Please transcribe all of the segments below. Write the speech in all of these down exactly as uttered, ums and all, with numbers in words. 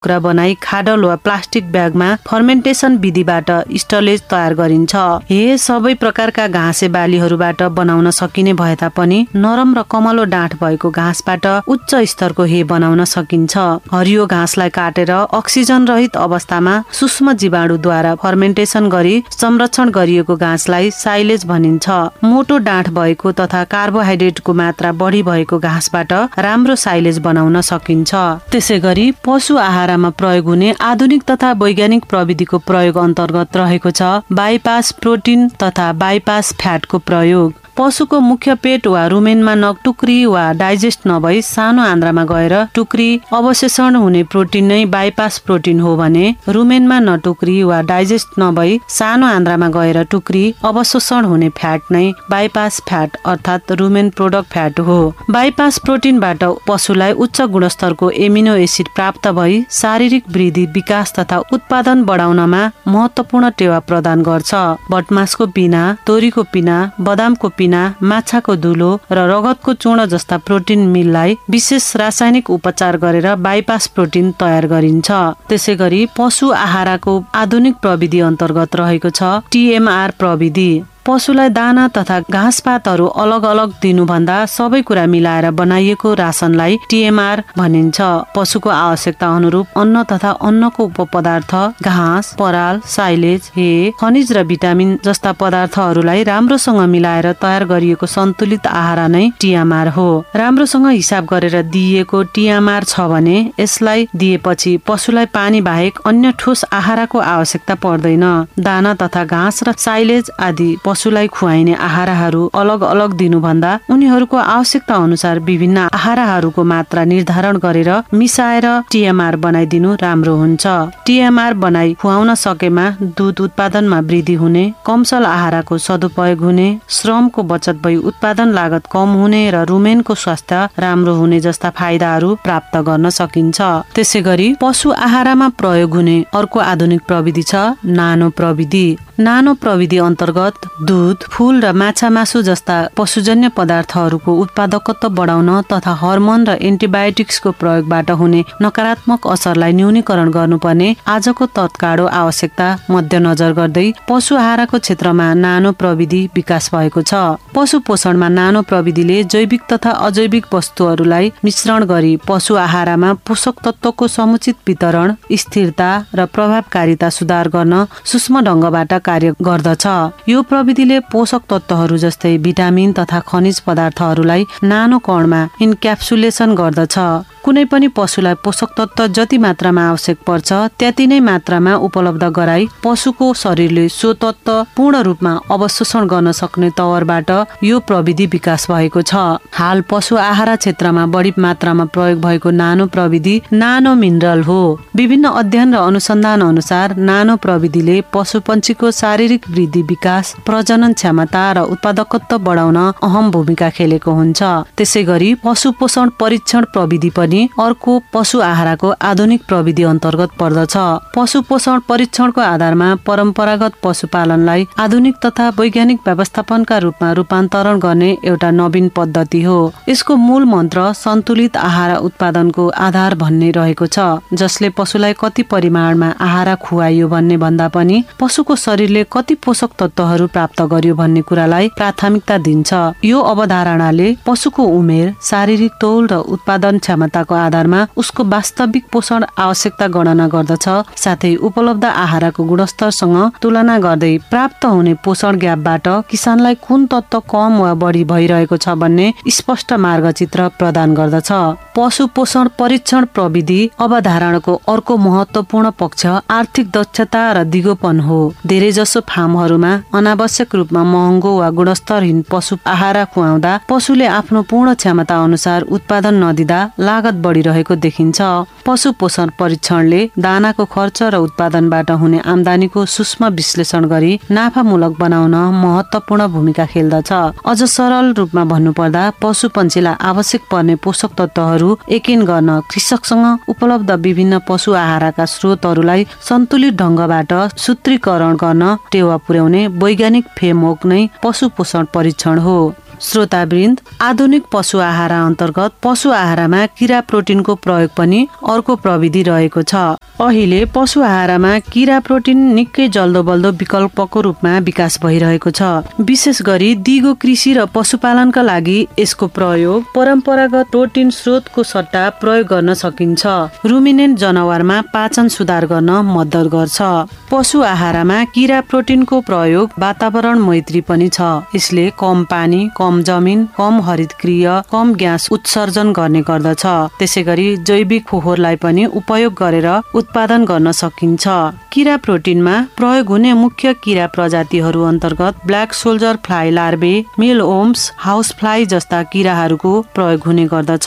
टुक्रा बनाई खाडल वा प्लास्टिक ब्यागमा फर्मेन्टेसन विधिबाट स्टोरेज तयार गरिन्छ। हे सबै प्रकारका घाँसे बालीहरूबाट बनाउन सकिने भए तापनि नरम र कमलो डाँठ भएको घाँसबाट उच्च स्तरको हे बनाउन सकिन्छ। हरियो घाँसलाई काटेर अक्सिजन रहित अवस्थामा सूक्ष्म जीवाणुद्वारा फर्मेन्टेसन गरी संरक्षण गरिएको घाँसलाई साइलेज भनिन्छ। मोटो डाँठ भएको तथा कार्बोहाइड्रेटको मात्रा बढी भएको घाँसबाट राम्रो साइलेज बनाउन सकिन्छ। त्यसै गरी पशु आहारमा प्रयोग हुने आधुनिक तथा वैज्ञानिक प्रविधिको प्रयोग अन्तर्गत रहेको छ बाइपास प्रोटिन तथा बाइपास फ्याटको प्रयोग। पशुको मुख्य पेट वा रुमेनमा नटुक्री वा डाइजेस्ट नभई सानो आन्द्रामा गएर टुक्री अवशेषण हुने प्रोटिन नै बाइपास प्रोटिन हो भने रुमेनमा नटुक्री वा डाइजेस्ट नभई सानो आन्द्रामा गएर टुक्री अवशोषण हुने फ्याट नै बाइपास फ्याट अर्थात् रुमेन प्रोडक्ट फ्याट हो। बाइपास प्रोटिनबाट पशुलाई उच्च गुणस्तरको एमिनो एसिड प्राप्त भई शारीरिक वृद्धि विकास तथा उत्पादन बढाउनमा महत्वपूर्ण टेवा प्रदान गर्छ। बटमासको पिना, तोरीको पिना, बदामको पिना, माछाको धुलो र रगतको चूर्ण जस्ता प्रोटिन मिललाई विशेष रासायनिक उपचार गरेर बाइपास प्रोटिन तयार गरिन्छ। त्यसै गरी पशु आहारको आधुनिक प्रविधि अन्तर्गत रहेको छ टिएमआर प्रविधि। पशुलाई दाना तथा घाँसपातहरू अलग अलग दिनुभन्दा सबै कुरा मिलाएर बनाइएको राशनलाई टिएमआर भनिन्छ। पशुको आवश्यकता अनुरूप अन्न तथा अन्नको उपपदार्थ घाँस, पराल, साइलेज, हे, खनिज र भिटामिन जस्ता पदार्थहरूलाई राम्रोसँग मिलाएर तयार गरिएको सन्तुलित आहार नै टिएमआर हो। राम्रोसँग हिसाब गरेर दिइएको टिएमआर छ भने यसलाई दिएपछि पशुलाई पानी बाहेक अन्य ठोस आहारको आवश्यकता पर्दैन। दाना तथा घाँस र साइलेज आदि पशुलाई खुवाइने आहारहरू अलग अलग दिनुभन्दा उनीहरूको आवश्यकता अनुसार विभिन्न आहारहरूको मात्रा निर्धारण गरेर मिसाएर टिएमआर बनाइदिनु राम्रो हुन्छ। टिएमआर बनाई खुवाउन सकेमा दूध उत्पादनमा वृद्धि हुने, कमसल आहारको सदुपयोग हुने, श्रमको बचत भई उत्पादन लागत कम हुने र रुमेनको स्वास्थ्य राम्रो हुने जस्ता फाइदाहरू प्राप्त गर्न सकिन्छ। त्यसै गरी पशु आहारमा प्रयोग हुने अर्को आधुनिक प्रविधि छ नानो प्रविधि। नानो प्रविधि अन्तर्गत दूध, फूल र माछा मासु जस्ता पशुजन्य पदार्थहरूको उत्पादकत्व बढाउन तथा हर्मोन र एन्टिबायोटिक्सको प्रयोगबाट हुने नकारात्मक असरलाई न्यूनीकरण गर्नुपर्ने आजको तत्कालो आवश्यकता मध्यनजर गर्दै पशु आहारको क्षेत्रमा नानो प्रविधि विकास भएको छ। पशु पोषणमा नानो प्रविधिले जैविक तथा अजैविक वस्तुहरूलाई मिश्रण गरी पशु आहारमा पोषक तत्त्वको समुचित वितरण, स्थिरता र प्रभावकारिता सुधार गर्न सूक्ष्म ढङ्गबाट कार्य गर्दछ। यो प्रविधिले पोषक तत्त्वहरू जस्तै भिटामिन तथा खनिज पदार्थहरूलाई नानो कणमा इन्क्याप्सुलेसन गर्दछ। कुनै पनि पशुलाई पोषक तत्त्व जति मात्रामा आवश्यक पर्छ त्यति नै मात्रामा उपलब्ध गराई पशुको शरीरले सो तत्त्व पूर्ण रूपमा अवशोषण गर्न सक्ने तवरबाट यो प्रविधि विकास भएको छ। हाल पशु आहार क्षेत्रमा बढी मात्रामा प्रयोग भएको नानो प्रविधि नानो मिनरल हो। विभिन्न अध्ययन र अनुसन्धान अनुसार नानो प्रविधिले पशुपन्छीको शारीरिक वृद्धि विकास, प्रजनन क्षमता र उत्पादकत्व बढाउन अहम भूमिका खेलेको हुन्छ। त्यसै गरी पशु पोषण परीक्षण प्रविधि पनि अर्को पशु आहारको आधुनिक प्रविधि अन्तर्गत पर्दछ। पशु पोषण परीक्षणको आधारमा परम्परागत पशुपालनलाई आधुनिक तथा वैज्ञानिक व्यवस्थापनका रूपमा रूपान्तरण गर्ने एउटा नवीन पद्धति हो। यसको मूल मन्त्र सन्तुलित आहार उत्पादनको आधार भन्ने रहेको छ, जसले पशुलाई कति परिमाणमा आहार खुवाइयो भन्ने भन्दा पनि पशुको शरीरले कति पोषक तत्त्वहरू प्राप्त गर्यो भन्ने कुरालाई प्राथमिकता दिन्छ। यो अवधारणाले पशुको उमेर, शारीरिक तौल र उत्पादन क्षमता को आधारमा उसको वास्तविक पोषण आवश्यकता गणना गर्दछ। साथै उपलब्ध आहारको गुणस्तरसँग तुलना गर्दै प्राप्त हुने पोषण ग्यापबाट किसानलाई कुन तत्त्व कम वा बढी भइरहेको छ भन्ने स्पष्ट मार्गचित्र प्रदान गर्दछ। पशु पोषण परीक्षण प्रविधि अवधारणाको अर्को महत्वपूर्ण पक्ष आर्थिक दक्षता र दिगोपन हो। धेरै जसो फार्महरूमा अनावश्यक रूपमा महँगो वा गुणस्तरहीन पशु आहार खुवाउँदा पशुले आफ्नो पूर्ण क्षमता अनुसार उत्पादन नदिँदा लागत बढिरहेको देखिन्छ। पशु पोषण परीक्षणले दानाको खर्च र उत्पादनबाट हुने आम्दानीको सूक्ष्म विश्लेषण गरी नाफामूलक बनाउन महत्वपूर्ण भूमिका खेल्दछ। अझ सरल रूपमा भन्नुपर्दा पशुपन्छीलाई आवश्यक पर्ने पोषक तत्त्वहरू एकिन गर्न कृषकसँग उपलब्ध विभिन्न पशु आहारका स्रोतहरूलाई सन्तुलित ढङ्गबाट सूत्रीकरण गर्न टेवा पुर्याउने वैज्ञानिक फ्रेमवर्क नै पशु पोषण परीक्षण हो। श्रोतावृन्द, आधुनिक पशु आहार अन्तर्गत पशु आहारमा किरा प्रोटिनको प्रयोग पनि अर्को प्रविधि रहेको छ। अहिले पशु आहारमा किरा प्रोटिन निकै जल्दो बल्दो विकल्पको रूपमा विकास भइरहेको छ। विशेष गरी दिगो कृषि र पशुपालनका लागि यसको प्रयोग परम्परागत प्रोटिन स्रोतको सट्टा प्रयोग गर्न सकिन्छ। रुमिनेन्ट जनावरमा पाचन सुधार गर्न मद्दत गर्छ। पशु आहारमा किरा प्रोटिनको प्रयोग वातावरण मैत्री पनि छ। यसले कम पानी, कम जमिन, कम हरितगृह, कम ग्यास उत्सर्जन गर्ने गर्दछ। त्यसैगरी जैविक फोहोरलाई पनि उपयोग गरेर उत्पादन गर्न सकिन्छ। किरा प्रोटिनमा प्रयोग हुने मुख्य किरा प्रजातिहरू अन्तर्गत ब्ल्याक सोल्जर फ्लाई लार्भे, मेल ओम्स, हाउस फ्लाई जस्ता किराहरूको प्रयोग हुने गर्दछ।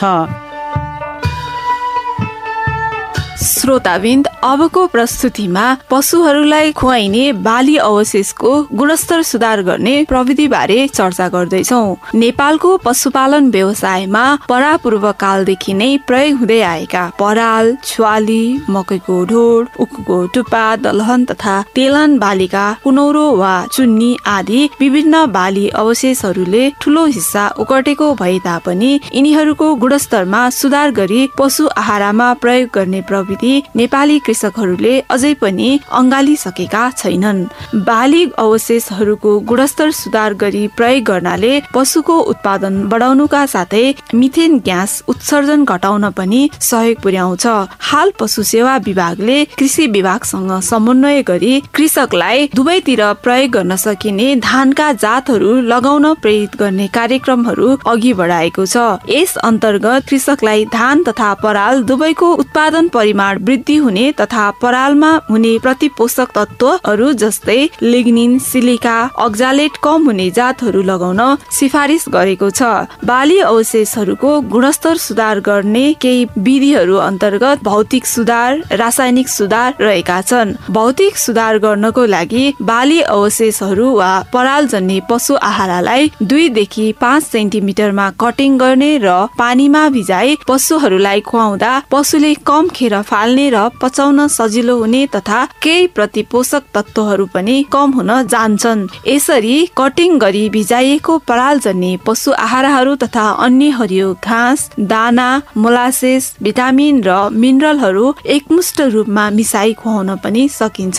श्रोताबिन्द, अबको प्रस्तुतिमा पशुहरूलाई खुवाइने बाली अवशेषको गुणस्तर सुधार गर्ने प्रविधि बारे चर्चा गर्दैछौँ। नेपालको पशुपालन व्यवसायमा परापूर्व कालदेखि नै प्रयोग हुँदै आएका पराल, छुवाली, मकैको ढोड, उखुको टुप्पा, दलहन तथा तेलन बालीका कुनौरो वा चुन्नी आदि विभिन्न बाली अवशेषहरूले ठूलो हिस्सा ओगटेको भए तापनि यिनीहरूको गुणस्तरमा सुधार गरी पशु आहारमा प्रयोग गर्ने प्रविधि नेपाली कृषकहरूले अझै पनि अँगालिसकेका छैनन्। बाली अवशेषहरूको गुणस्तर सुधार गरी प्रयोग गर्नाले पशुको उत्पादन बढाउनुका साथै मिथेन ग्यास उत्सर्जन घटाउन पनि सहयोग पुर्याउँछ। हाल पशु सेवा विभागले कृषि विभागसँग समन्वय गरी कृषकलाई दुवैतिर प्रयोग गर्न सकिने धानका जातहरू लगाउन प्रेरित गर्ने कार्यक्रमहरू अघि बढाएको छ। यस अन्तर्गत कृषकलाई धान तथा पराल दुवैको उत्पादन परिमाण वृद्धि हुने तथा परालमा हुने प्रतिपोषक तत्वहरू जस्तै लिग्निन, सिलिका, अक्जालेट कम हुने जातहरू लगाउन सिफारिस गरेको छ। बाली अवशेषहरूको गुणस्तर सुधार गर्ने केही विधिहरू अन्तर्गत भौतिक सुधार, रासायनिक सुधार रहेका छन्। भौतिक सुधार गर्नको लागि बाली अवशेषहरू वा पराल जन्य पशु आहारलाई दुईदेखि पाँच सेन्टिमिटरमा कटिङ गर्ने र पानीमा भिजाई पशुहरूलाई खुवाउँदा पशुले कम खेर फाल्ने र पचाउन सजिलो हुने तथा केही प्रतिपोषक तत्वहरू पनि कम हुन जान्छन्। यसरी कटिङ गरी भिजाइएको पराल जन्य पशु आहारहरू तथा अन्य हरियो घाँस, दाना, मोलासेस, भिटामिन र मिनरलहरू एकमुष्ट रूपमा मिसाई खुवाउन पनि सकिन्छ।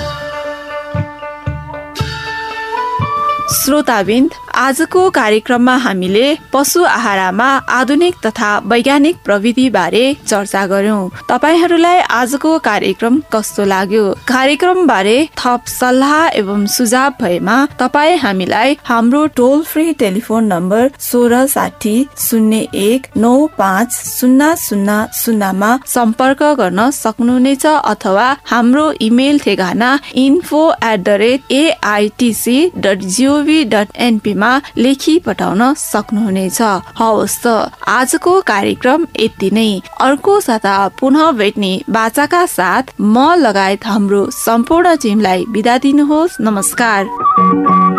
श्रोताबिन्द, आजको कार्यक्रममा हामीले पशु आहारमा आधुनिक तथा वैज्ञानिक प्रविधि बारे चर्चा गर्यौं। तपाईहरूलाई आजको कार्यक्रम कस्तो लाग्यो? कार्यक्रम बारे थप सल्लाह एवं सुझाव भएमा तपाईँ हामीलाई हाम्रो टोल फ्री टेलिफोन नम्बर सोह्र साठी शून्य एक नौ पाँच शून्य शून्य शून्यमा सम्पर्क गर्न सक्नुहुनेछ अथवा हाम्रो इमेल ठेगाना info at the rate AITC dot gov dot NP मा लेखी पठाउन सक्नुहुनेछ। हवस् त, आजको कार्यक्रम यति नै। अर्को साता पुनः भेट्ने बाचाका साथ म लगायत हाम्रो सम्पूर्ण टिमलाई बिदा दिनुहोस्। नमस्कार।